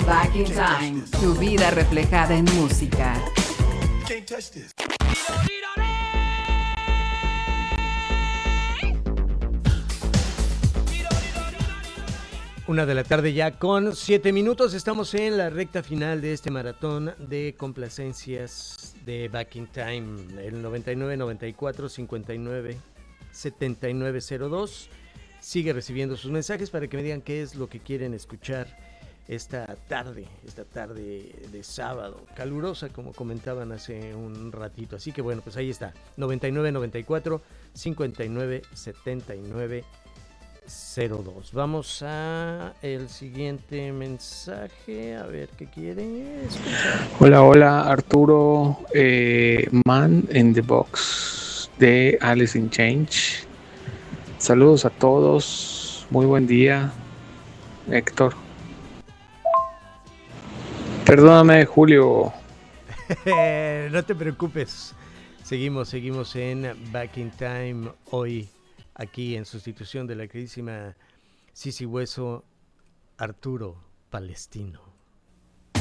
Back in Time, tu vida reflejada en música. Una de la tarde ya con 7 minutos. Estamos en la recta final de este maratón de complacencias de Back in Time. El 9994-59-7902. Sigue recibiendo sus mensajes para que me digan qué es lo que quieren escuchar esta tarde de sábado, calurosa como comentaban hace un ratito. Así que bueno, pues ahí está, 9994-597902. Vamos a el siguiente mensaje, a ver qué quiere escuchar. Hola Arturo, Man in the Box de Alice in Change. Saludos a todos, muy buen día, Héctor. Perdóname, Julio. No te preocupes, seguimos en Back in Time hoy, aquí en sustitución de la queridísima Sisi Hueso, Arturo Palestino.